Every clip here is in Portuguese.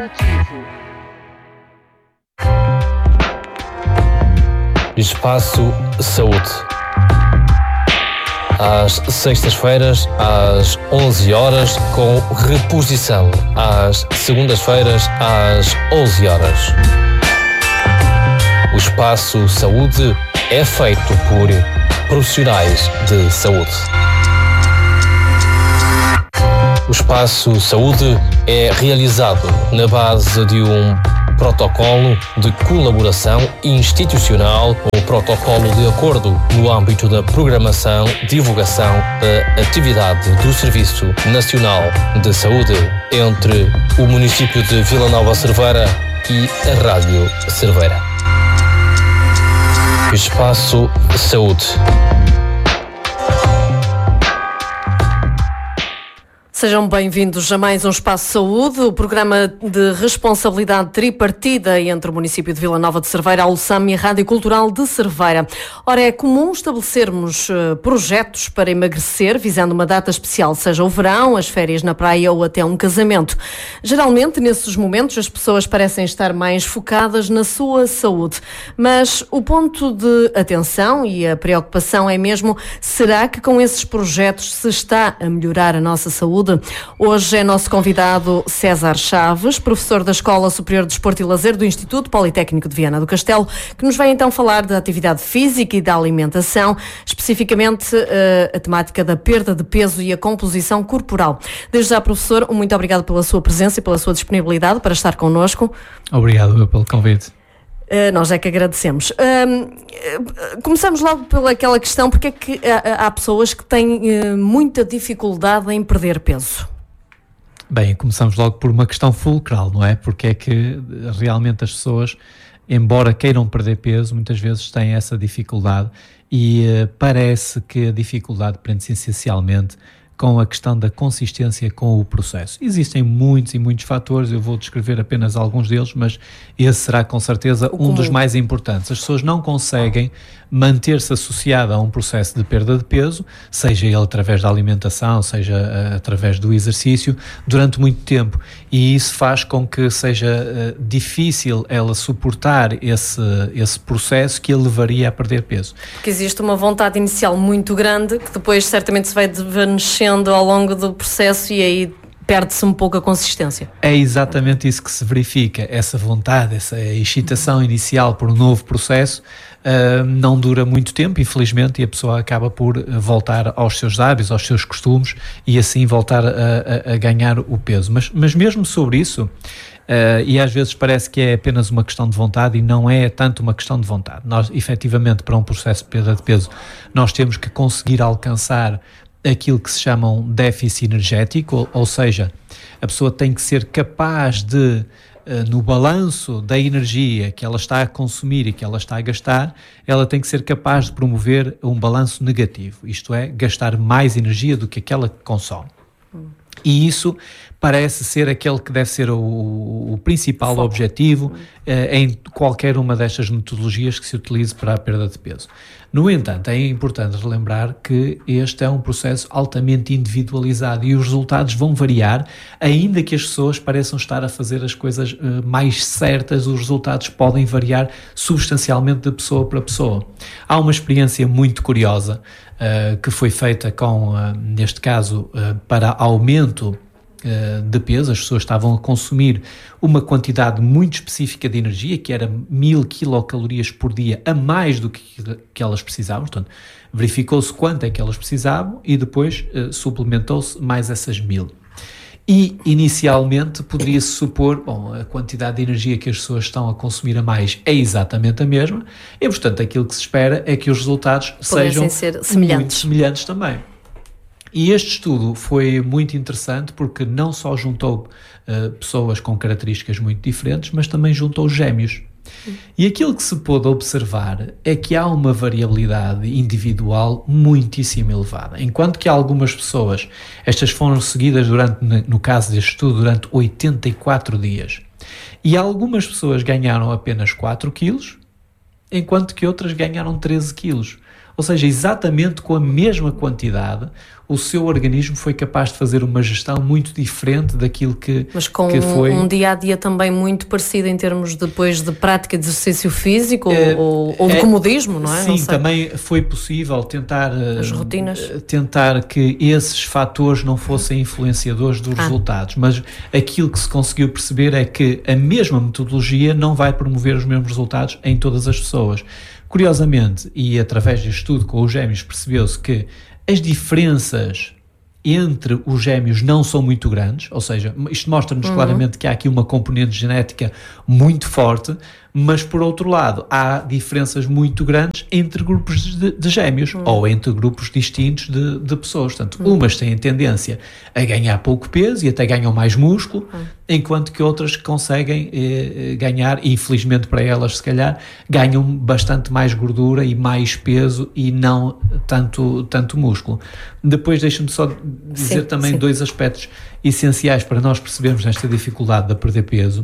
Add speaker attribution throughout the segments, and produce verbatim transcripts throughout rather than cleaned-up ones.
Speaker 1: Informativo.
Speaker 2: Espaço Saúde. Às sextas-feiras, às onze horas, com reposição às segundas-feiras, às onze horas. O Espaço Saúde é feito por profissionais de saúde. O Espaço Saúde é realizado na base de um protocolo de colaboração institucional, um protocolo de acordo no âmbito da programação, divulgação da atividade do Serviço Nacional de Saúde entre o município de Vila Nova Cerveira e a Rádio Cerveira. Espaço Saúde.
Speaker 3: Sejam bem-vindos a mais um Espaço Saúde, o programa de responsabilidade tripartida entre o município de Vila Nova de Cerveira, a ULSAM e a Rádio Cultural de Cerveira. Ora, é comum estabelecermos uh, projetos para emagrecer, visando uma data especial, seja o verão, as férias na praia ou até um casamento. Geralmente, nesses momentos, as pessoas parecem estar mais focadas na sua saúde. Mas o ponto de atenção e a preocupação é mesmo, será que com esses projetos se está a melhorar a nossa saúde? Hoje é nosso convidado César Chaves, professor da Escola Superior de Desporto e Lazer do Instituto Politécnico de Viana do Castelo, que nos vai então falar da atividade física e da alimentação, especificamente uh, a temática da perda de peso e a composição corporal. Desde já, professor, muito obrigado pela sua presença e pela sua disponibilidade para estar connosco.
Speaker 4: Obrigado pelo convite.
Speaker 3: Uh, nós é que agradecemos. Uh, uh, começamos logo pelaquela questão, porque é que há, há pessoas que têm uh, muita dificuldade em perder peso?
Speaker 4: Bem, começamos logo por uma questão fulcral, não é? Porque é que realmente as pessoas, embora queiram perder peso, muitas vezes têm essa dificuldade e uh, parece que a dificuldade prende-se essencialmente com a questão da consistência com o processo. Existem muitos e muitos fatores, eu vou descrever apenas alguns deles, mas esse será com certeza um dos mais importantes. As pessoas não conseguem manter-se associadas a um processo de perda de peso, seja ele através da alimentação, seja uh, através do exercício, durante muito tempo. E isso faz com que seja uh, difícil ela suportar esse, esse processo que a levaria a perder peso.
Speaker 3: Porque existe uma vontade inicial muito grande, que depois certamente se vai desvanecendo ao longo do processo e aí perde-se um pouco a consistência.
Speaker 4: É exatamente isso que se verifica, essa vontade, essa excitação inicial por um novo processo uh, não dura muito tempo, infelizmente, e a pessoa acaba por voltar aos seus hábitos, aos seus costumes e assim voltar a, a, a ganhar o peso. Mas, mas mesmo sobre isso, Uh, e às vezes parece que é apenas uma questão de vontade e não é tanto uma questão de vontade. Nós, efetivamente, para um processo de perda de peso, nós temos que conseguir alcançar aquilo que se chama um déficit energético, ou, ou seja, a pessoa tem que ser capaz de, uh, no balanço da energia que ela está a consumir e que ela está a gastar, ela tem que ser capaz de promover um balanço negativo, isto é, gastar mais energia do que aquela que consome. Hum. E isso parece ser aquele que deve ser o, o principal Foco. objetivo uh, em qualquer uma destas metodologias que se utilize para a perda de peso. No entanto, é importante relembrar que este é um processo altamente individualizado e os resultados vão variar, ainda que as pessoas pareçam estar a fazer as coisas uh, mais certas, os resultados podem variar substancialmente de pessoa para pessoa. Há uma experiência muito curiosa uh, que foi feita com, uh, neste caso, uh, para aumento de peso. As pessoas estavam a consumir uma quantidade muito específica de energia, que era mil quilocalorias por dia a mais do que, que elas precisavam, portanto, verificou-se quanto é que elas precisavam e depois uh, suplementou-se mais essas mil. E, inicialmente, poderia-se supor, bom, a quantidade de energia que as pessoas estão a consumir a mais é exatamente a mesma e, portanto, aquilo que se espera é que os resultados
Speaker 3: Podem
Speaker 4: sejam
Speaker 3: ser semelhantes.
Speaker 4: muito semelhantes também. E este estudo foi muito interessante porque não só juntou uh, pessoas com características muito diferentes, mas também juntou gêmeos. Uhum. E aquilo que se pôde observar é que há uma variabilidade individual muitíssimo elevada. Enquanto que algumas pessoas, estas foram seguidas durante, no caso deste estudo, durante oitenta e quatro dias. E algumas pessoas ganharam apenas quatro quilos, enquanto que outras ganharam treze quilos. Ou seja, exatamente com a mesma quantidade, o seu organismo foi capaz de fazer uma gestão muito diferente daquilo que,
Speaker 3: Mas com
Speaker 4: que foi...
Speaker 3: um dia-a-dia também muito parecido em termos depois de prática de exercício físico é, ou, ou de é, comodismo, não é?
Speaker 4: Sim,
Speaker 3: não
Speaker 4: também foi possível tentar,
Speaker 3: As rotinas.
Speaker 4: tentar que esses fatores não fossem influenciadores dos ah. resultados, mas aquilo que se conseguiu perceber é que a mesma metodologia não vai promover os mesmos resultados em todas as pessoas. Curiosamente, e através de estudo com os gêmeos, percebeu-se que as diferenças entre os gêmeos não são muito grandes, ou seja, isto mostra-nos uhum. claramente que há aqui uma componente genética muito forte, mas por outro lado há diferenças muito grandes entre grupos de, de gêmeos uhum. ou entre grupos distintos de, de pessoas. Portanto, uhum. umas têm tendência a ganhar pouco peso e até ganham mais músculo, uhum. enquanto que outras conseguem eh, ganhar, e infelizmente para elas se calhar, ganham bastante mais gordura e mais peso e não tanto, tanto músculo. Depois deixa-me só dizer sim, também sim. dois aspectos essenciais para nós percebermos esta dificuldade de perder peso.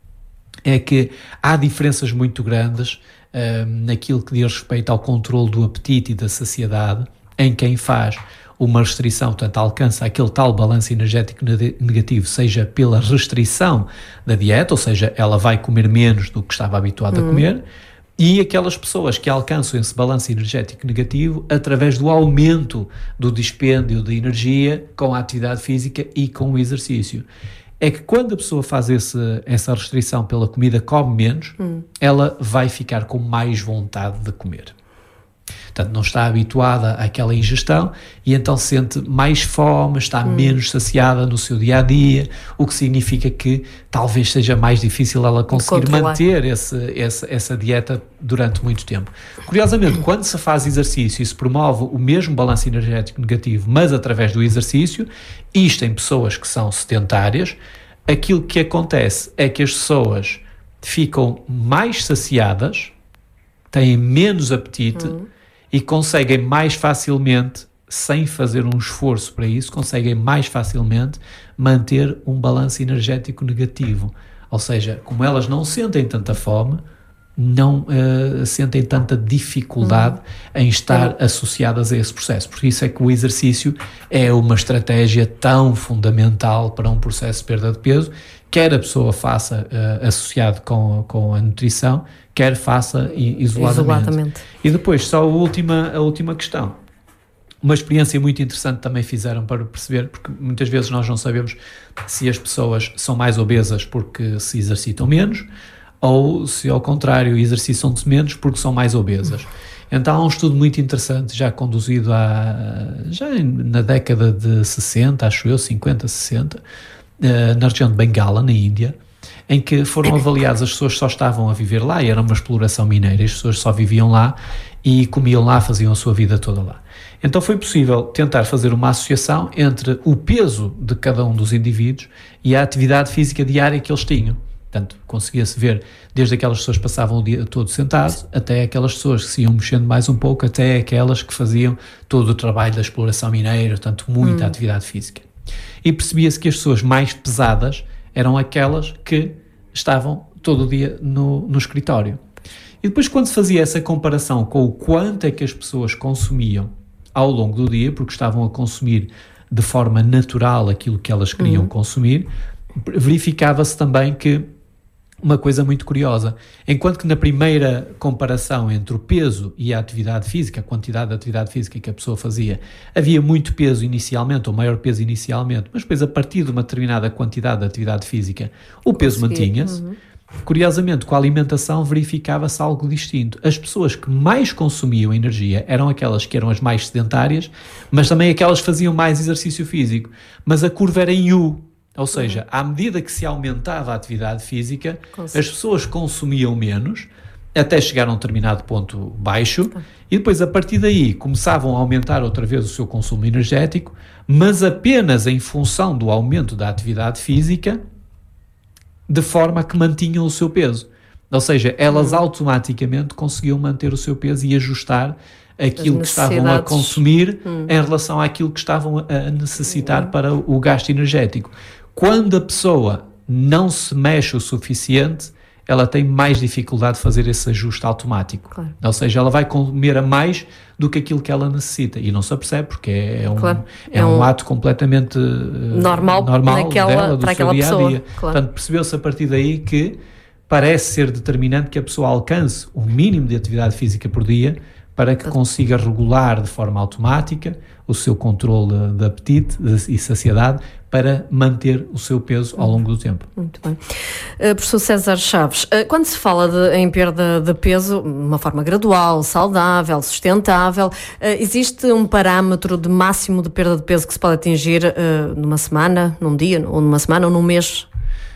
Speaker 4: É que há diferenças muito grandes uh, naquilo que diz respeito ao controle do apetite e da saciedade em quem faz uma restrição, portanto alcança aquele tal balanço energético negativo, seja pela restrição da dieta, ou seja, ela vai comer menos do que estava habituada uhum. a comer, e aquelas pessoas que alcançam esse balanço energético negativo através do aumento do dispêndio de energia com a atividade física e com o exercício. É que quando a pessoa faz esse, essa restrição pela comida, come menos, hum. ela vai ficar com mais vontade de comer. Portanto, não está habituada àquela ingestão e então sente mais fome, está hum. menos saciada no seu dia-a-dia, o que significa que talvez seja mais difícil ela conseguir controlar. manter esse, esse, essa dieta durante muito tempo. Curiosamente, quando se faz exercício e se promove o mesmo balanço energético negativo, mas através do exercício, isto em pessoas que são sedentárias, aquilo que acontece é que as pessoas ficam mais saciadas, têm menos apetite, hum. e conseguem mais facilmente, sem fazer um esforço para isso, conseguem mais facilmente manter um balanço energético negativo. Ou seja, como elas não sentem tanta fome, não uh, sentem tanta dificuldade uhum. em estar uhum. associadas a esse processo. Por isso é que o exercício é uma estratégia tão fundamental para um processo de perda de peso, quer a pessoa faça uh, associado com, com a nutrição, quer faça isoladamente. isoladamente. E depois, só a última, a última questão. Uma experiência muito interessante também fizeram para perceber, porque muitas vezes nós não sabemos se as pessoas são mais obesas porque se exercitam menos, ou se ao contrário exercitam-se menos porque são mais obesas. Então há um estudo muito interessante já conduzido há, já na década de sessenta, acho eu, cinquenta, sessenta, na região de Bengala, na Índia, em que foram avaliadas, as pessoas só estavam a viver lá e era uma exploração mineira, as pessoas só viviam lá e comiam lá, faziam a sua vida toda lá. Então foi possível tentar fazer uma associação entre o peso de cada um dos indivíduos e a atividade física diária que eles tinham. Portanto, conseguia-se ver desde aquelas pessoas que passavam o dia todo sentados, até aquelas pessoas que se iam mexendo mais um pouco, até aquelas que faziam todo o trabalho da exploração mineira, portanto, muita hum. atividade física. E percebia-se que as pessoas mais pesadas eram aquelas que estavam todo o dia no, no escritório. E depois, quando se fazia essa comparação com o quanto é que as pessoas consumiam ao longo do dia, porque estavam a consumir de forma natural aquilo que elas queriam uhum. consumir, verificava-se também que uma coisa muito curiosa, enquanto que na primeira comparação entre o peso e a atividade física, a quantidade de atividade física que a pessoa fazia, havia muito peso inicialmente, ou maior peso inicialmente, mas depois a partir de uma determinada quantidade de atividade física, o peso mantinha-se. Uhum. Curiosamente, com a alimentação verificava-se algo distinto. As pessoas que mais consumiam energia eram aquelas que eram as mais sedentárias, mas também aquelas que faziam mais exercício físico. Mas a curva era em U. Ou seja, uhum. à medida que se aumentava a atividade física, Consigo. as pessoas consumiam menos, até chegar a um determinado ponto baixo, uhum. e depois a partir daí começavam a aumentar outra vez o seu consumo energético, mas apenas em função do aumento da atividade física, de forma que mantinham o seu peso. Ou seja, elas uhum. automaticamente conseguiam manter o seu peso e ajustar aquilo que estavam a consumir uhum. em relação àquilo que estavam a necessitar uhum. para o gasto energético. Quando a pessoa não se mexe o suficiente, ela tem mais dificuldade de fazer esse ajuste automático. Claro. Ou seja, ela vai comer a mais do que aquilo que ela necessita e não se apercebe, porque é um, claro. é um, é um ato completamente
Speaker 3: normal,
Speaker 4: normal
Speaker 3: naquela,
Speaker 4: dela, do
Speaker 3: para
Speaker 4: seu
Speaker 3: aquela
Speaker 4: dia a dia.
Speaker 3: Pessoa. Claro.
Speaker 4: Portanto, percebeu-se a partir daí que parece ser determinante que a pessoa alcance o mínimo de atividade física por dia para que consiga regular de forma automática o seu controle de apetite e saciedade para manter o seu peso ao longo do tempo.
Speaker 3: Muito bem. Uh, professor César Chaves, uh, quando se fala de, em perda de peso, de uma forma gradual, saudável, sustentável, uh, existe um parâmetro de máximo de perda de peso que se pode atingir uh, numa semana, num dia, ou numa semana, ou num mês?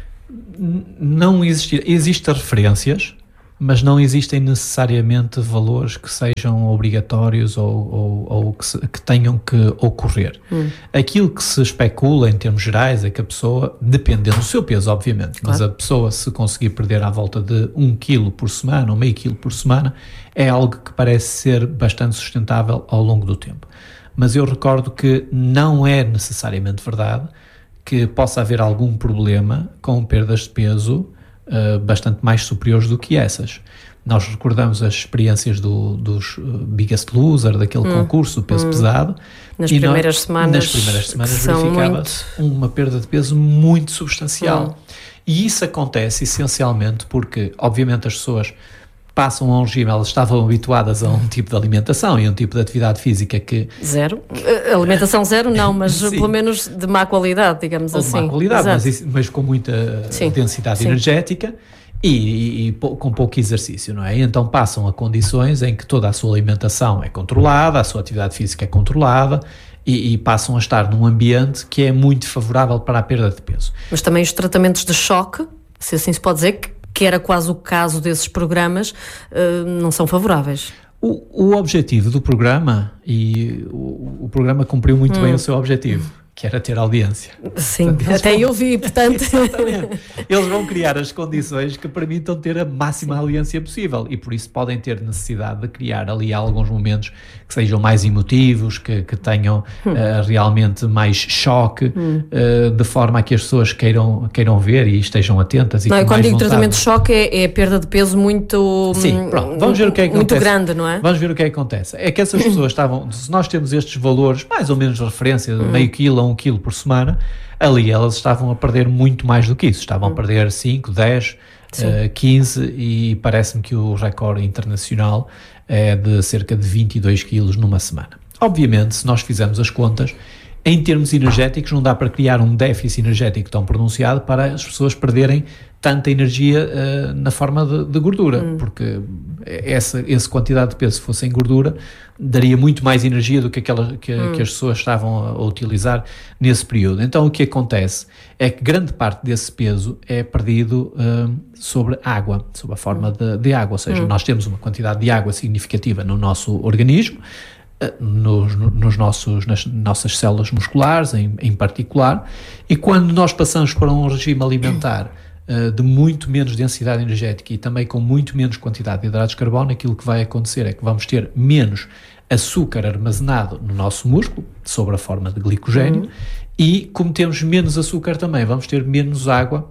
Speaker 4: Não existe, existem referências, mas não existem necessariamente valores que sejam obrigatórios ou, ou, ou que, se, que tenham que ocorrer. Hum. Aquilo que se especula em termos gerais é que a pessoa, dependendo do seu peso, obviamente, claro. Mas a pessoa, se conseguir perder à volta de um quilo por semana ou meio quilo por semana, é algo que parece ser bastante sustentável ao longo do tempo. Mas eu recordo que não é necessariamente verdade que possa haver algum problema com perdas de peso Uh, bastante mais superiores do que essas. Nós recordamos as experiências do, dos uh, Biggest Loser, daquele hum, concurso do peso hum. pesado.
Speaker 3: Nas primeiras
Speaker 4: nós,
Speaker 3: semanas,
Speaker 4: nas primeiras semanas verificava-se muito... uma perda de peso muito substancial. Hum. E isso acontece essencialmente porque, obviamente, as pessoas passam a um regime, elas estavam habituadas a um tipo de alimentação e um tipo de atividade física que...
Speaker 3: Zero? Alimentação zero não, mas pelo menos de má qualidade, digamos
Speaker 4: Ou
Speaker 3: assim.
Speaker 4: de má qualidade, mas, mas com muita sim. densidade sim. energética e, e, e com pouco exercício, não é? E então passam a condições em que toda a sua alimentação é controlada, a sua atividade física é controlada e, e passam a estar num ambiente que é muito favorável para a perda de peso.
Speaker 3: Mas também os tratamentos de choque, se assim se pode dizer, que que era quase o caso desses programas, uh, não são favoráveis.
Speaker 4: O, o objetivo do programa, e o, o programa cumpriu muito hum. bem o seu objetivo, que era ter audiência.
Speaker 3: Sim, portanto, até vão... eu vi, portanto...
Speaker 4: Exatamente. Eles vão criar as condições que permitam ter a máxima Sim. audiência possível e por isso podem ter necessidade de criar ali alguns momentos que sejam mais emotivos, que, que tenham hum. uh, realmente mais choque, hum. uh, de forma a que as pessoas queiram, queiram ver e estejam atentas. E
Speaker 3: não,
Speaker 4: com
Speaker 3: quando
Speaker 4: mais
Speaker 3: digo
Speaker 4: vontade. Tratamento
Speaker 3: de choque é, é a perda de peso muito...
Speaker 4: Sim, pronto, vamos ver o que é que
Speaker 3: muito
Speaker 4: acontece.
Speaker 3: grande, não é?
Speaker 4: Vamos ver o que é que acontece. É que essas pessoas estavam, se nós temos estes valores, mais ou menos de referência, de hum. meio quilo a um quilo por semana, ali elas estavam a perder muito mais do que isso, estavam hum. a perder cinco, dez, uh, quinze e parece-me que o recorde internacional é de cerca de vinte e dois quilos numa semana. Obviamente, se nós fizermos as contas, em termos energéticos não dá para criar um déficit energético tão pronunciado para as pessoas perderem tanta energia uh, na forma de, de gordura, hum. porque essa, essa quantidade de peso, se fosse em gordura, daria muito mais energia do que aquela que, hum. que as pessoas estavam a, a utilizar nesse período. Então o que acontece é que grande parte desse peso é perdido uh, sobre água, sob a forma hum. de, de água, ou seja, hum. nós temos uma quantidade de água significativa no nosso organismo, uh, nos, nos nossos, nas nossas células musculares em, em particular, e quando nós passamos para um regime alimentar de muito menos densidade energética e também com muito menos quantidade de hidratos de carbono, aquilo que vai acontecer é que vamos ter menos açúcar armazenado no nosso músculo, sob a forma de glicogênio, uhum. e como temos menos açúcar também, vamos ter menos água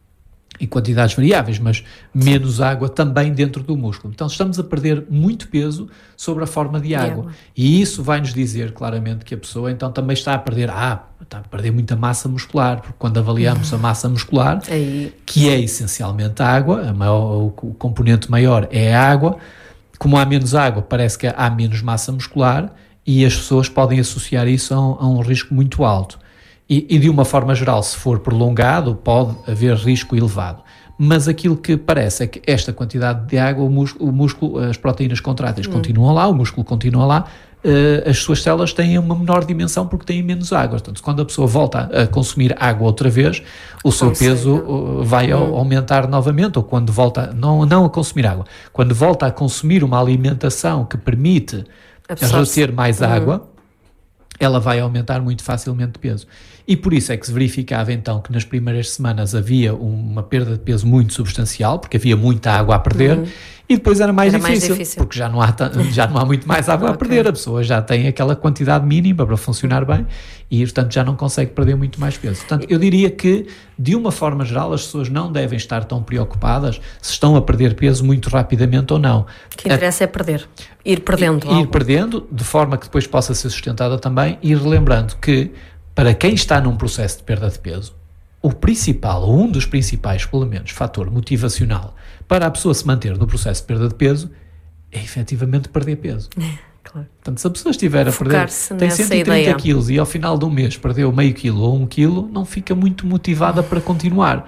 Speaker 4: em quantidades variáveis, mas menos água também dentro do músculo. Então estamos a perder muito peso sobre a forma de água. de água. E isso vai nos dizer claramente que a pessoa então também está a perder, ah, está a perder muita massa muscular, porque quando avaliamos uhum. a massa muscular, Aí. que é essencialmente a água, a maior, o componente maior é a água, como há menos água, parece que há menos massa muscular e as pessoas podem associar isso a um, a um risco muito alto. E, e de uma forma geral, se for prolongado, pode haver risco elevado. Mas aquilo que parece é que esta quantidade de água, o músculo, o músculo as proteínas contráteis hum. continuam lá, o músculo continua lá, uh, as suas células têm uma menor dimensão porque têm menos água. Portanto, quando a pessoa volta a consumir água outra vez, o seu Consigo. peso uh, vai hum. aumentar novamente, ou quando volta, não, não a consumir água, quando volta a consumir uma alimentação que permite reter mais hum. água, ela vai aumentar muito facilmente de peso. E por isso é que se verificava então que nas primeiras semanas havia uma perda de peso muito substancial, porque havia muita água a perder, uhum. E depois era mais,
Speaker 3: era
Speaker 4: difícil,
Speaker 3: mais difícil,
Speaker 4: porque já não há, já não há muito mais água a perder, a pessoa já tem aquela quantidade mínima para funcionar bem e, portanto, já não consegue perder muito mais peso. Portanto, eu diria que, de uma forma geral, as pessoas não devem estar tão preocupadas se estão a perder peso muito rapidamente ou não.
Speaker 3: O que interessa é perder, ir perdendo.
Speaker 4: Ir, ir perdendo, de forma que depois possa ser sustentada também, e relembrando que, para quem está num processo de perda de peso, o principal, ou um dos principais, pelo menos, fator motivacional para a pessoa se manter no processo de perda de peso é efetivamente perder peso.
Speaker 3: É, claro.
Speaker 4: Portanto, se a pessoa estiver a perder, tem cento e trinta quilos e ao final de um mês perdeu meio quilo ou um quilo, não fica muito motivada para continuar.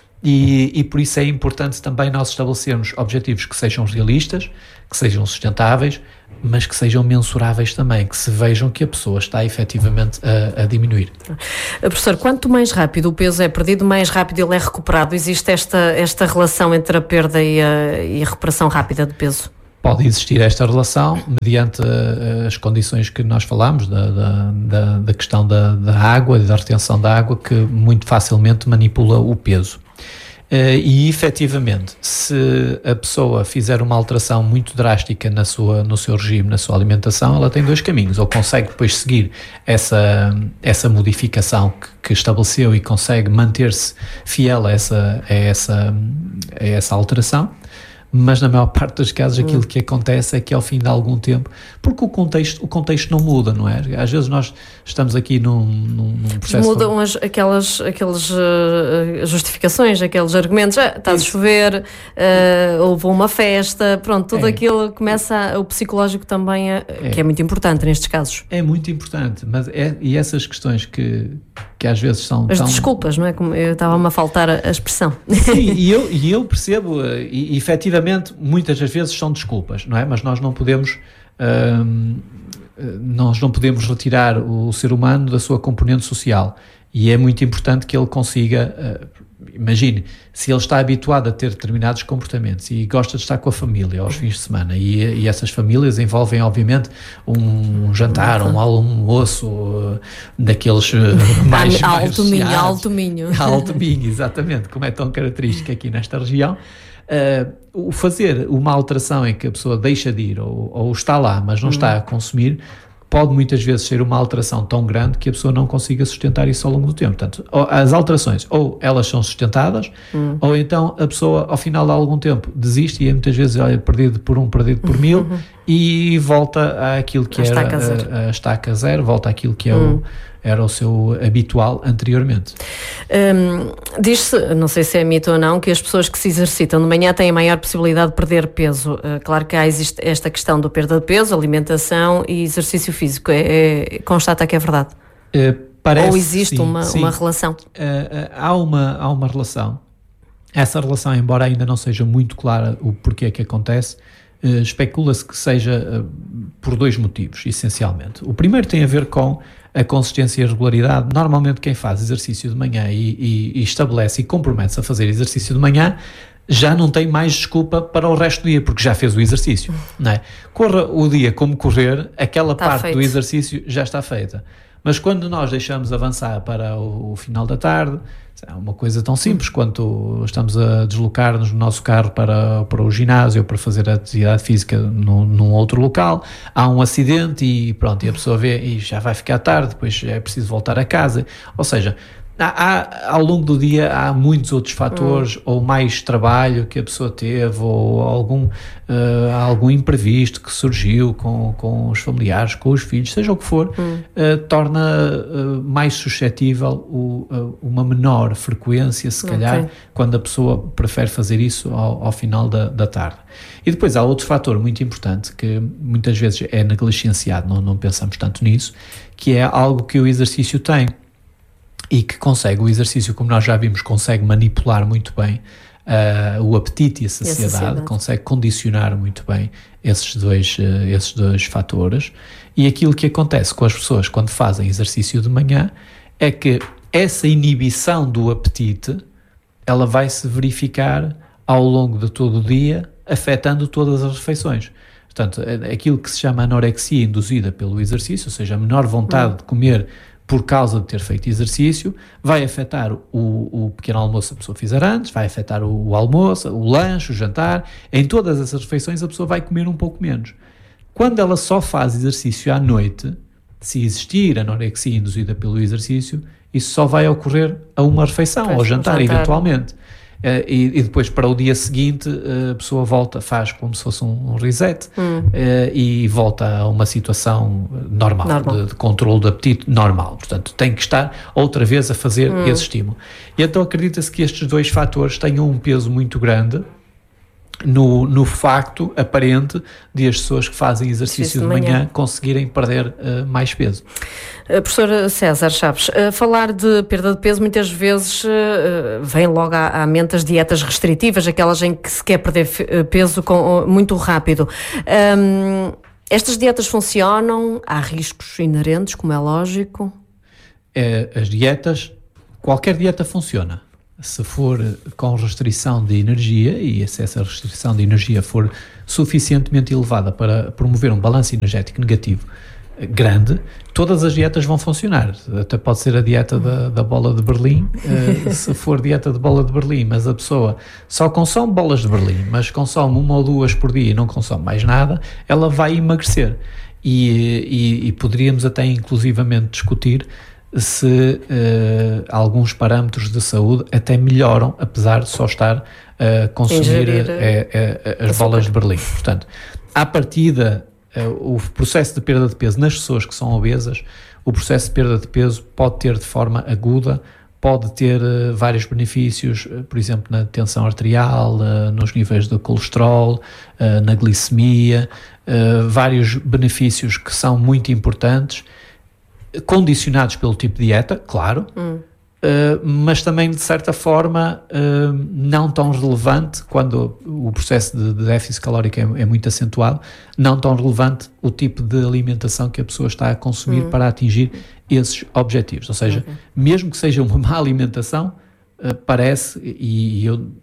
Speaker 4: E, e por isso é importante também nós estabelecermos objetivos que sejam realistas, que sejam sustentáveis, mas que sejam mensuráveis também, que se vejam que a pessoa está efetivamente a, a diminuir.
Speaker 3: Professor, quanto mais rápido o peso é perdido, mais rápido ele é recuperado. Existe esta, esta relação entre a perda e a, e a recuperação rápida de peso?
Speaker 4: Pode existir esta relação mediante uh, as condições que nós falámos, da, da, da, da questão da, da água e da retenção da água, que muito facilmente manipula o peso. Uh, e efetivamente, se a pessoa fizer uma alteração muito drástica na sua, no seu regime, na sua alimentação, ela tem dois caminhos: ou consegue depois seguir essa, essa modificação que, que estabeleceu e consegue manter-se fiel a essa, a, essa, a essa alteração, mas na maior parte dos casos aquilo hum. que acontece é que ao fim de algum tempo, porque o contexto, o contexto não muda, não é? Às vezes nós estamos aqui num, num, num processo...
Speaker 3: Mudam as, aquelas, aquelas uh, justificações, aqueles argumentos, ah, está a chover, uh, houve uma festa, pronto, tudo é. aquilo começa, a, o psicológico também, a, é. que é muito importante nestes casos.
Speaker 4: É muito importante, mas é, e essas questões que, que às vezes são...
Speaker 3: As
Speaker 4: tão...
Speaker 3: desculpas, não é? Como eu estava-me a faltar a, a expressão.
Speaker 4: Sim, e eu, e eu percebo, e, e efetivamente muitas das vezes são desculpas, não é? Mas nós não podemos hum, nós não podemos retirar o ser humano da sua componente social, e é muito importante que ele consiga, uh, imagine, se ele está habituado a ter determinados comportamentos e gosta de estar com a família aos fins de semana, e, e essas famílias envolvem obviamente um jantar, um almoço uh, daqueles uh, mais,
Speaker 3: alto
Speaker 4: mais
Speaker 3: minho, alto minho.
Speaker 4: Alto minho, exatamente, como é tão característico aqui nesta região. Uh, o fazer uma alteração em que a pessoa deixa de ir ou, ou está lá, mas não hum. está a consumir, pode muitas vezes ser uma alteração tão grande que a pessoa não consiga sustentar isso ao longo do tempo. Portanto, as alterações, ou elas são sustentadas, hum. ou então a pessoa, ao final de algum tempo, desiste e é muitas vezes é perdido por um, perdido por mil, uhum. e volta àquilo que a era estaca zero. A, a estaca zero, volta àquilo que é hum. o era o seu habitual anteriormente.
Speaker 3: Um, diz-se, não sei se é mito ou não, que as pessoas que se exercitam de manhã têm a maior possibilidade de perder peso. Uh, claro que há existe esta questão da perda de peso, alimentação e exercício físico. É, é, constata que é verdade?
Speaker 4: Uh, parece,
Speaker 3: ou existe
Speaker 4: sim,
Speaker 3: uma,
Speaker 4: sim.
Speaker 3: uma relação?
Speaker 4: Uh, uh, há, uma, há uma relação. Essa relação, embora ainda não seja muito clara o porquê que acontece, uh, especula-se que seja uh, por dois motivos, essencialmente. O primeiro tem a ver com a consistência e a regularidade. Normalmente quem faz exercício de manhã e, e, e estabelece e compromete-se a fazer exercício de manhã já não tem mais desculpa para o resto do dia, porque já fez o exercício, não é? Corra o dia como correr, aquela está parte feito. Do exercício já está feita. Mas quando nós deixamos avançar para o, o final da tarde, é uma coisa tão simples quanto estamos a deslocar-nos no nosso carro para, para o ginásio ou para fazer atividade física num, num outro local, há um acidente e pronto, e a pessoa vê e já vai ficar tarde, depois é preciso voltar a casa. Ou seja, há, há, ao longo do dia há muitos outros fatores, hum. ou mais trabalho que a pessoa teve, ou algum, uh, algum imprevisto que surgiu com, com os familiares, com os filhos, seja o que for, hum. uh, torna uh, mais suscetível o, uh, uma menor frequência, se calhar, okay. quando a pessoa prefere fazer isso ao, ao final da, da tarde. E depois há outro fator muito importante que muitas vezes é negligenciado, não, não pensamos tanto nisso, que é algo que o exercício tem. E que consegue, o exercício, como nós já vimos, consegue manipular muito bem uh, o apetite e a saciedade, e a saciedade, consegue condicionar muito bem esses dois, uh, esses dois fatores. E aquilo que acontece com as pessoas quando fazem exercício de manhã é que essa inibição do apetite, ela vai se verificar ao longo de todo o dia, afetando todas as refeições. Portanto, aquilo que se chama anorexia induzida pelo exercício, ou seja, a menor vontade hum. de comer por causa de ter feito exercício, vai afetar o, o pequeno almoço se a pessoa fizer antes, vai afetar o, o almoço, o lanche, o jantar. Em todas essas refeições a pessoa vai comer um pouco menos. Quando ela só faz exercício à noite, se existir anorexia induzida pelo exercício, isso só vai ocorrer a uma refeição, ao jantar, jantar, eventualmente. Uh, e, e depois para o dia seguinte uh, a pessoa volta, faz como se fosse um, um reset hum. uh, e volta a uma situação normal, normal. De, de controle do apetite normal. Portanto, tem que estar outra vez a fazer hum. esse estímulo. E então acredita-se que estes dois fatores tenham um peso muito grande no, no facto aparente de as pessoas que fazem exercício de manhã, de manhã conseguirem perder uh, mais peso.
Speaker 3: Uh, professor César Chaves, uh, falar de perda de peso muitas vezes uh, vem logo à, à mente as dietas restritivas, aquelas em que se quer perder f- peso com, uh, muito rápido. Um, estas dietas funcionam? Há riscos inerentes, como é lógico?
Speaker 4: É, as dietas, qualquer dieta funciona. Se for com restrição de energia e se essa restrição de energia for suficientemente elevada para promover um balanço energético negativo grande, todas as dietas vão funcionar. Até pode ser a dieta da, da bola de Berlim, uh, se for dieta de bola de Berlim, mas a pessoa só consome bolas de Berlim, mas consome uma ou duas por dia e não consome mais nada, ela vai emagrecer. E, e, e poderíamos até inclusivamente discutir se uh, alguns parâmetros de saúde até melhoram, apesar de só estar a uh, consumir uh, uh, uh, as bolas de Berlim. Portanto, à partida, uh, o processo de perda de peso nas pessoas que são obesas, o processo de perda de peso pode ter de forma aguda, pode ter uh, vários benefícios, uh, por exemplo, na tensão arterial, uh, nos níveis de colesterol, uh, na glicemia, uh, vários benefícios que são muito importantes, condicionados pelo tipo de dieta, claro, hum. uh, mas também de certa forma uh, não tão relevante quando o processo de, de déficit calórico é, é muito acentuado, não tão relevante o tipo de alimentação que a pessoa está a consumir hum. para atingir esses objetivos. Ou seja, okay. mesmo que seja uma má alimentação, uh, parece, e, e eu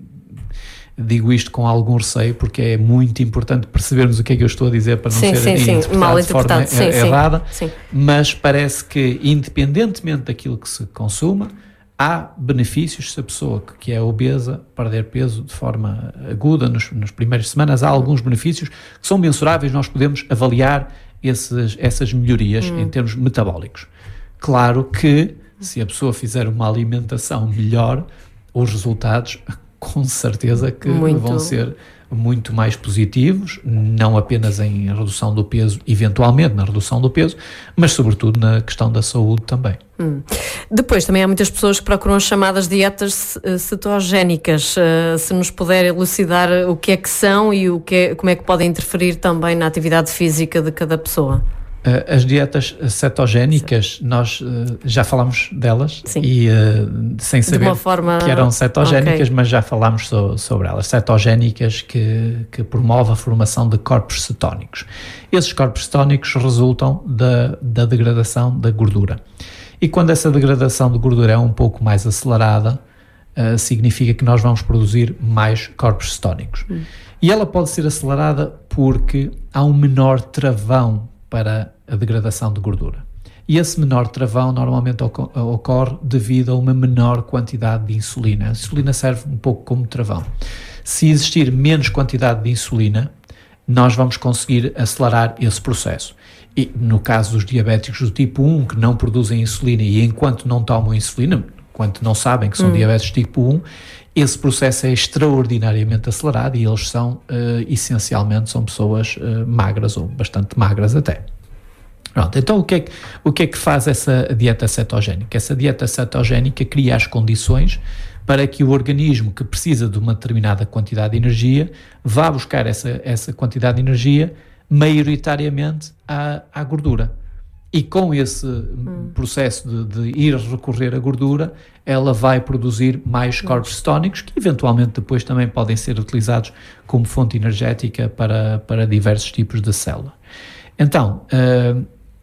Speaker 4: digo isto com algum receio, porque é muito importante percebermos o que é que eu estou a dizer para não
Speaker 3: sim,
Speaker 4: ser
Speaker 3: sim,
Speaker 4: interpretado,
Speaker 3: mal
Speaker 4: de forma
Speaker 3: interpretado. Sim,
Speaker 4: errada,
Speaker 3: sim, sim.
Speaker 4: Mas parece que, independentemente daquilo que se consuma, há benefícios se a pessoa que é obesa perder peso de forma aguda nos, nas primeiras semanas. Há alguns benefícios que são mensuráveis, nós podemos avaliar esses, essas melhorias hum. em termos metabólicos. Claro que se a pessoa fizer uma alimentação melhor, os resultados com certeza que muito. vão ser muito mais positivos, não apenas em redução do peso, eventualmente na redução do peso, mas sobretudo na questão da saúde também.
Speaker 3: Hum. Depois também há muitas pessoas que procuram as chamadas dietas cetogénicas. Uh, se nos puder elucidar o que é que são e o que é, como é que podem interferir também na atividade física de cada pessoa.
Speaker 4: As dietas cetogénicas, Sim. nós uh, já falámos delas Sim. e uh, sem saber forma... que eram cetogénicas, okay. mas já falámos so, sobre elas. Cetogénicas que, que promovem a formação de corpos cetónicos. Esses corpos cetónicos resultam da, da degradação da gordura. E quando essa degradação de gordura é um pouco mais acelerada, uh, significa que nós vamos produzir mais corpos cetónicos. Hum. E ela pode ser acelerada porque há um menor travão para a degradação de gordura. E esse menor travão normalmente ocorre devido a uma menor quantidade de insulina. A insulina serve um pouco como travão. Se existir menos quantidade de insulina, nós vamos conseguir acelerar esse processo. E no caso dos diabéticos do tipo um, que não produzem insulina e enquanto não tomam insulina, enquanto não sabem que são hum. diabéticos tipo um, esse processo é extraordinariamente acelerado e eles são, uh, essencialmente, são pessoas uh, magras ou bastante magras até. Pronto, então o que, é que, o que é que faz essa dieta cetogénica? Essa dieta cetogénica cria as condições para que o organismo que precisa de uma determinada quantidade de energia vá buscar essa, essa quantidade de energia maioritariamente à, à gordura. E com esse hum. processo de, de ir recorrer à gordura, ela vai produzir mais corpos cetónicos que eventualmente depois também podem ser utilizados como fonte energética para, para diversos tipos de célula. Então, uh,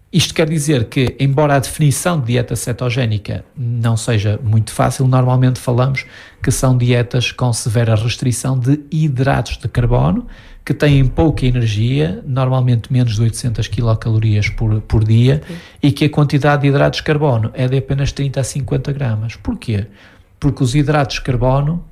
Speaker 4: Isto quer dizer que, embora a definição de dieta cetogénica não seja muito fácil, normalmente falamos que são dietas com severa restrição de hidratos de carbono, que têm pouca energia, normalmente menos de oitocentas quilocalorias por, por dia, okay. e que a quantidade de hidratos de carbono é de apenas trinta a cinquenta gramas. Porquê? Porque os hidratos de carbono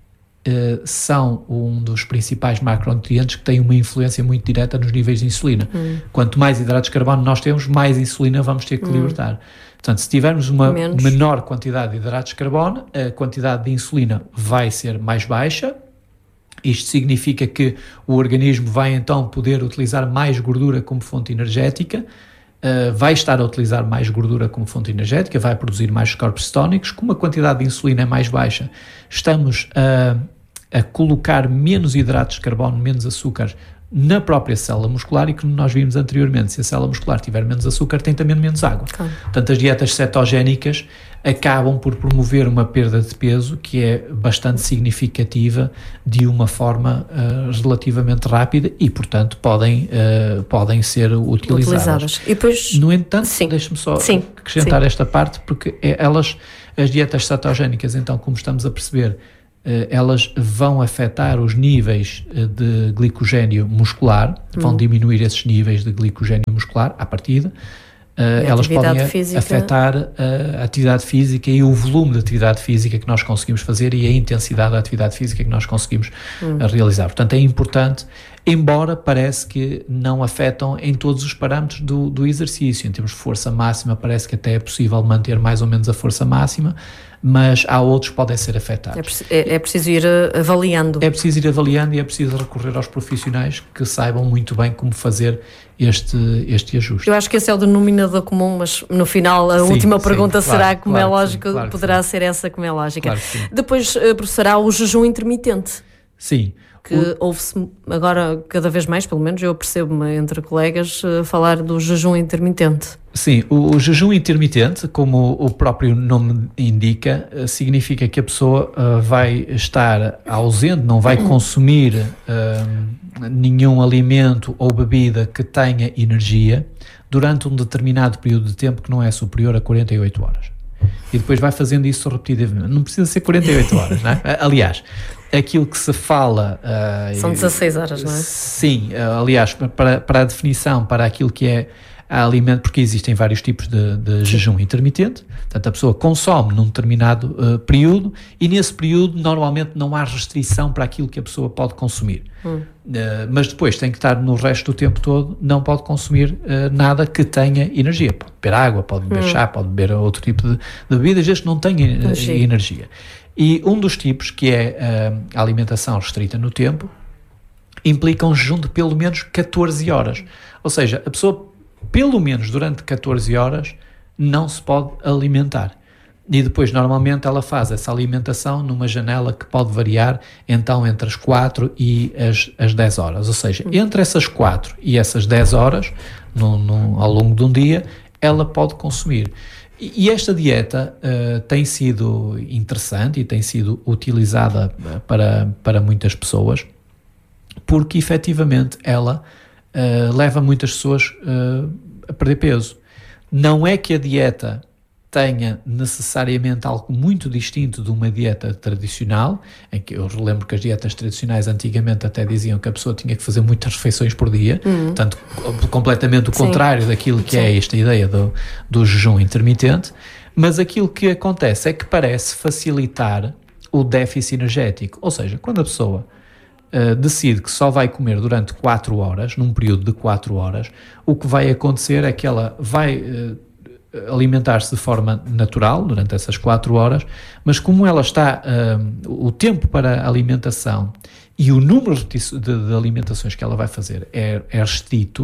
Speaker 4: Uh, são um dos principais macronutrientes que têm uma influência muito direta nos níveis de insulina. Hum. Quanto mais hidratos de carbono nós temos, mais insulina vamos ter que hum. libertar. Portanto, se tivermos uma Menos. menor quantidade de hidratos de carbono, a quantidade de insulina vai ser mais baixa. Isto significa que o organismo vai então poder utilizar mais gordura como fonte energética, Uh, vai estar a utilizar mais gordura como fonte energética, vai produzir mais corpos cetónicos. Como a quantidade de insulina é mais baixa, estamos a, a colocar menos hidratos de carbono, menos açúcar na própria célula muscular, e como nós vimos anteriormente, se a célula muscular tiver menos açúcar, tem também menos água. Claro. Portanto, as dietas cetogénicas acabam por promover uma perda de peso que é bastante significativa de uma forma uh, relativamente rápida e, portanto, podem, uh, podem ser utilizadas. utilizadas. E depois, no entanto, deixe-me só sim, acrescentar sim. esta parte, porque é, elas, as dietas cetogénicas, então, como estamos a perceber, Uh, elas vão afetar os níveis uh, de glicogénio muscular, hum. vão diminuir esses níveis de glicogénio muscular à partida. Uh, elas podem física. afetar uh, a atividade física e o volume de atividade física que nós conseguimos fazer e a intensidade da atividade física que nós conseguimos hum. uh, realizar. Portanto, é importante, embora parece que não afetam em todos os parâmetros do, do exercício. Em termos de força máxima, parece que até é possível manter mais ou menos a força máxima, mas há outros que podem ser afetados.
Speaker 3: É, é preciso ir avaliando.
Speaker 4: É preciso ir avaliando e é preciso recorrer aos profissionais que saibam muito bem como fazer este, este ajuste.
Speaker 3: Eu acho que esse é o denominador comum, mas no final a sim, última sim, pergunta claro, será como claro é lógico, sim, claro poderá ser essa como é lógica. Claro Depois, professor, há o jejum intermitente.
Speaker 4: Sim.
Speaker 3: Que o... ouve-se agora cada vez mais, pelo menos eu percebo-me entre colegas, falar do jejum intermitente.
Speaker 4: Sim, o, o jejum intermitente, como o próprio nome indica, significa que a pessoa uh, vai estar ausente, não vai consumir uh, nenhum alimento ou bebida que tenha energia durante um determinado período de tempo que não é superior a quarenta e oito horas. E depois vai fazendo isso repetidamente. Não precisa ser quarenta e oito horas, não é? Aliás, aquilo que se fala... Uh,
Speaker 3: São dezasseis horas, não é?
Speaker 4: Sim, uh, aliás, para, para a definição, para aquilo que é alimento, porque existem vários tipos de, de jejum intermitente, portanto a pessoa consome num determinado uh, período e nesse período normalmente não há restrição para aquilo que a pessoa pode consumir. Hum. Uh, mas depois tem que estar no resto do tempo todo, não pode consumir uh, nada que tenha energia. Pode beber água, pode beber hum. chá, pode beber outro tipo de, de bebidas, desde que não tenha uh, energia. E um dos tipos, que é uh, a alimentação restrita no tempo, implica um jejum de pelo menos catorze horas. Ou seja, a pessoa pelo menos durante catorze horas não se pode alimentar. E depois normalmente ela faz essa alimentação numa janela que pode variar então entre as quatro e as, as dez horas. Ou seja, entre essas quatro e essas dez horas, no, no, ao longo de um dia, ela pode consumir. E esta dieta uh, tem sido interessante e tem sido utilizada para, para muitas pessoas, porque efetivamente ela uh, leva muitas pessoas uh, a perder peso. Não é que a dieta tenha necessariamente algo muito distinto de uma dieta tradicional, em que eu lembro que as dietas tradicionais antigamente até diziam que a pessoa tinha que fazer muitas refeições por dia, uhum. portanto, completamente o Sim. contrário daquilo que Sim. é esta ideia do, do jejum intermitente, mas aquilo que acontece é que parece facilitar o déficit energético, ou seja, quando a pessoa uh, decide que só vai comer durante quatro horas, num período de quatro horas, o que vai acontecer é que ela vai... Uh, alimentar-se de forma natural durante essas quatro horas, mas como ela está, um, o tempo para a alimentação e o número de, de alimentações que ela vai fazer é, é restrito,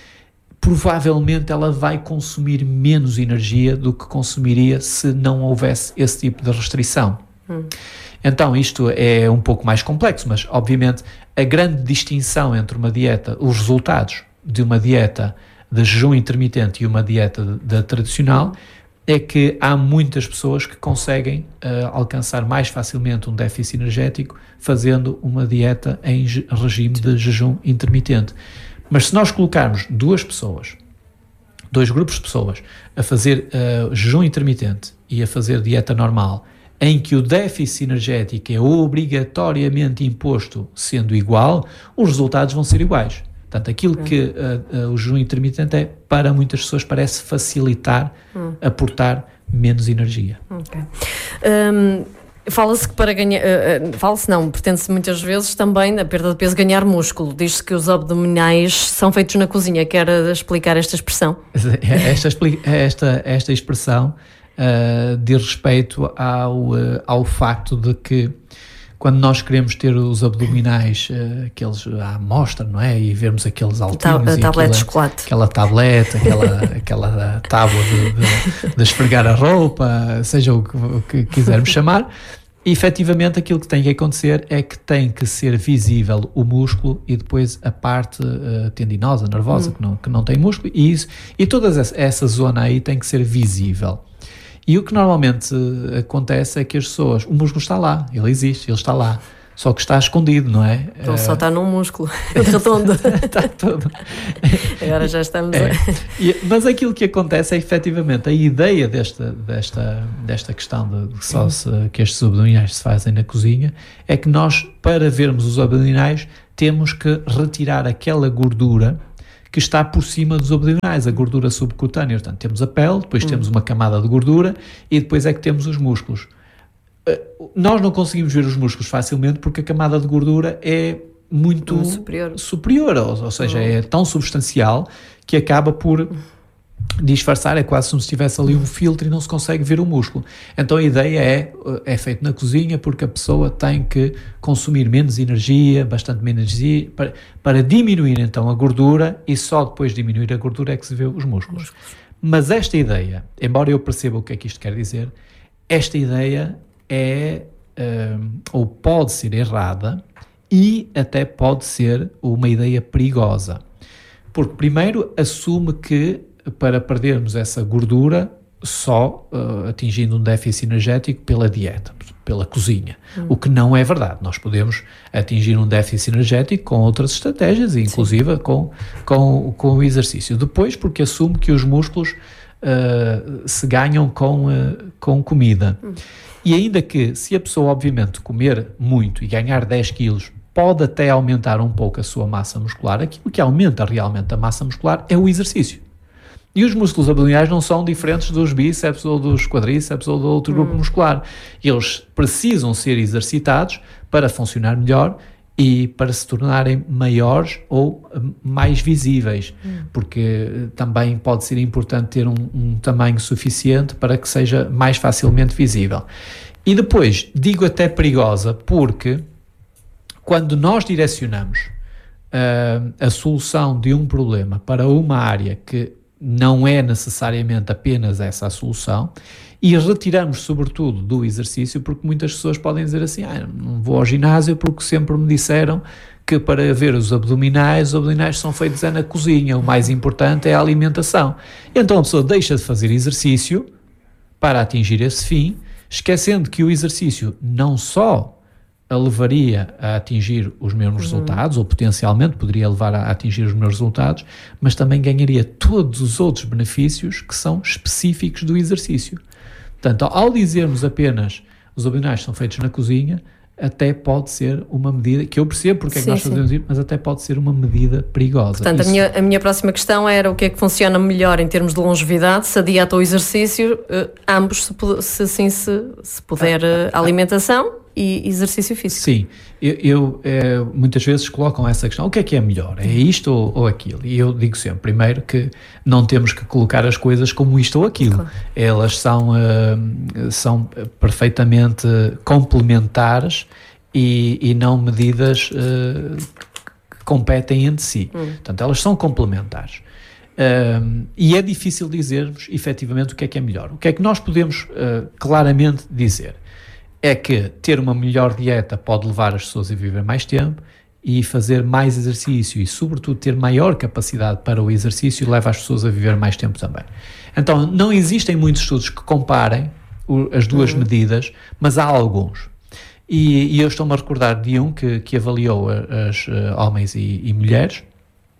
Speaker 4: provavelmente ela vai consumir menos energia do que consumiria se não houvesse esse tipo de restrição. Hum. Então isto é um pouco mais complexo, mas obviamente a grande distinção entre uma dieta, os resultados de uma dieta de jejum intermitente e uma dieta de, de tradicional, é que há muitas pessoas que conseguem uh, alcançar mais facilmente um déficit energético fazendo uma dieta em je- regime de jejum intermitente. Mas se nós colocarmos duas pessoas dois grupos de pessoas a fazer uh, jejum intermitente e a fazer dieta normal, em que o déficit energético é obrigatoriamente imposto sendo igual, os resultados vão ser iguais. Portanto, aquilo que uh, uh, o jejum intermitente é, para muitas pessoas, parece facilitar, hum. aportar menos energia.
Speaker 3: Ok. Um... Fala-se que para ganhar, uh, uh, fala-se não, pretende-se muitas vezes também na perda de peso ganhar músculo. Diz-se que os abdominais são feitos na cozinha. Quer explicar esta expressão?
Speaker 4: Esta, esta, esta expressão uh, diz respeito ao, uh, ao facto de que quando nós queremos ter os abdominais, uh, aqueles à mostra, não é? E vermos aqueles altinhos,
Speaker 3: a tablete de
Speaker 4: chocolate, aquela tablete, aquela, aquela tábua de, de, de esfregar a roupa, seja o que, o que quisermos chamar, e efetivamente aquilo que tem que acontecer é que tem que ser visível o músculo e depois a parte uh, tendinosa, nervosa, hum. que, não, que não tem músculo, e, isso, e toda essa, essa zona aí tem que ser visível. E o que normalmente acontece é que as pessoas, o músculo está lá, ele existe, ele está lá, só que está escondido, não é?
Speaker 3: Ele só está num músculo redondo.
Speaker 4: Está todo.
Speaker 3: Agora já estamos...
Speaker 4: É. E, mas aquilo que acontece é efetivamente a ideia desta, desta, desta questão de, de só se, que estes abdominais se fazem na cozinha, é que nós, para vermos os abdominais, temos que retirar aquela gordura que está por cima dos abdominais, a gordura subcutânea. Portanto, temos a pele, depois hum. temos uma camada de gordura e depois é que temos os músculos. Uh, nós não conseguimos ver os músculos facilmente porque a camada de gordura é muito
Speaker 3: hum, superior,
Speaker 4: superior ou, ou seja, hum. é tão substancial que acaba por disfarçar, é quase como se tivesse ali um filtro e não se consegue ver o músculo. Então a ideia é, é feito na cozinha porque a pessoa tem que consumir menos energia, bastante menos energia, para, para diminuir então a gordura, e só depois de diminuir a gordura é que se vê os músculos. músculos. Mas esta ideia, embora eu perceba o que é que isto quer dizer, esta ideia é, um, ou pode ser errada e até pode ser uma ideia perigosa. Porque primeiro assume que para perdermos essa gordura só uh, atingindo um déficit energético pela dieta, pela cozinha, hum. o que não é verdade. Nós podemos atingir um déficit energético com outras estratégias, inclusive com, com, com o exercício. Depois, porque assume que os músculos uh, se ganham com, uh, com comida. Hum. E ainda que, se a pessoa obviamente comer muito e ganhar dez quilos, pode até aumentar um pouco a sua massa muscular, aquilo que aumenta realmente a massa muscular é o exercício. E os músculos abdominais não são diferentes dos bíceps ou dos quadríceps ou do outro hum. grupo muscular. Eles precisam ser exercitados para funcionar melhor e para se tornarem maiores ou mais visíveis, hum. porque também pode ser importante ter um, um tamanho suficiente para que seja mais facilmente visível. E depois, digo até perigosa, porque quando nós direcionamos uh, a solução de um problema para uma área que não é necessariamente apenas essa a solução, e retiramos sobretudo do exercício, porque muitas pessoas podem dizer assim, ah, não vou ao ginásio porque sempre me disseram que para ver os abdominais, os abdominais são feitos é na cozinha, o mais importante é a alimentação. Então a pessoa deixa de fazer exercício para atingir esse fim, esquecendo que o exercício não só a levaria a atingir os mesmos uhum. resultados, ou potencialmente poderia levar a atingir os mesmos resultados, mas também ganharia todos os outros benefícios que são específicos do exercício. Portanto, ao dizermos apenas os abdominais são feitos na cozinha, até pode ser uma medida, que eu percebo porque é que sim, nós fazemos isso, mas até pode ser uma medida perigosa.
Speaker 3: Portanto, a minha, a minha próxima questão era o que é que funciona melhor em termos de longevidade, se a dieta ou o exercício, eh, ambos, se, se assim se, se puder, ah, ah, alimentação e exercício físico.
Speaker 4: Sim, eu, eu é, muitas vezes colocam essa questão, o que é que é melhor? É isto ou, ou aquilo? E eu digo sempre, primeiro, que não temos que colocar as coisas como isto ou aquilo. Claro. Elas são, uh, são perfeitamente complementares e, e não medidas uh, que competem entre si. Hum. Portanto, elas são complementares. Uh, e é difícil dizermos, efetivamente, o que é que é melhor. O que é que nós podemos uh, claramente dizer? É que ter uma melhor dieta pode levar as pessoas a viver mais tempo, e fazer mais exercício e, sobretudo, ter maior capacidade para o exercício leva as pessoas a viver mais tempo também. Então, não existem muitos estudos que comparem o, as duas uhum. medidas, mas há alguns. E, e eu estou-me a recordar de um que, que avaliou as uh, homens e, e mulheres,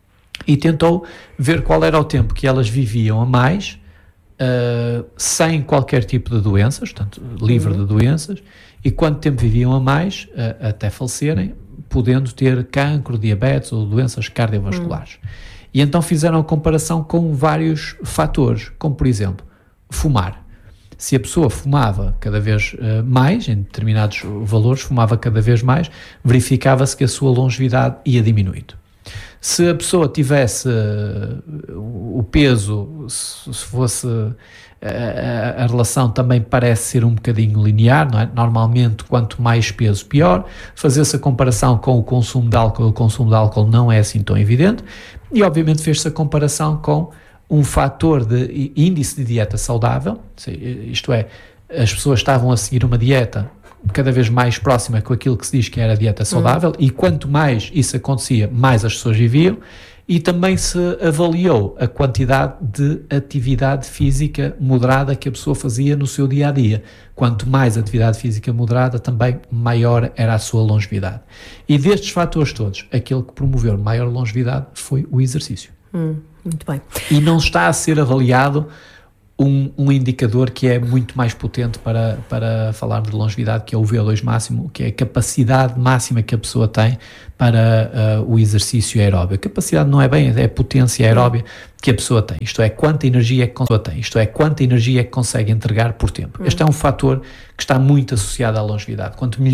Speaker 4: e tentou ver qual era o tempo que elas viviam a mais, uh, sem qualquer tipo de doenças, portanto, livre uhum. de doenças, e quanto tempo viviam a mais, uh, até falecerem, podendo ter cancro, diabetes ou doenças cardiovasculares. Uhum. E então fizeram a comparação com vários fatores, como por exemplo, fumar. Se a pessoa fumava cada vez uh, mais, em determinados valores, fumava cada vez mais, verificava-se que a sua longevidade ia diminuindo. Se a pessoa tivesse uh, o peso, se, se fosse uh, a, a relação também parece ser um bocadinho linear, não é? Normalmente quanto mais peso pior. Fazer-se a comparação com o consumo de álcool, o consumo de álcool não é assim tão evidente, e obviamente fez-se a comparação com um fator de índice de dieta saudável, isto é, as pessoas estavam a seguir uma dieta cada vez mais próxima com aquilo que se diz que era a dieta saudável, hum. e quanto mais isso acontecia, mais as pessoas viviam, e também se avaliou a quantidade de atividade física moderada que a pessoa fazia no seu dia-a-dia. Quanto mais atividade física moderada, também maior era a sua longevidade. E destes fatores todos, aquele que promoveu maior longevidade foi o exercício.
Speaker 3: Hum, muito bem.
Speaker 4: E não está a ser avaliado um, um indicador que é muito mais potente para, para falarmos de longevidade, que é o V O dois máximo, que é a capacidade máxima que a pessoa tem para uh, o exercício aeróbio. A capacidade não é bem, é a potência aeróbia que a pessoa tem, isto é, quanta energia é que a pessoa tem, isto é, quanta energia é que consegue entregar por tempo. Este é um fator que está muito associado à longevidade. Quanto